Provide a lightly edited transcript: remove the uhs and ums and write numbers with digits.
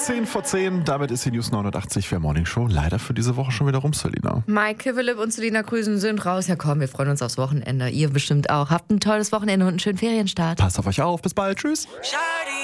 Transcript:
10 vor 10, damit ist die News 89 für Morning Show leider für diese Woche schon wieder rum, Selina. Maike, Philipp und Selina Krüsen sind raus. Ja komm, wir freuen uns aufs Wochenende. Ihr bestimmt auch. Habt ein tolles Wochenende und einen schönen Ferienstart. Passt auf euch auf, bis bald, tschüss.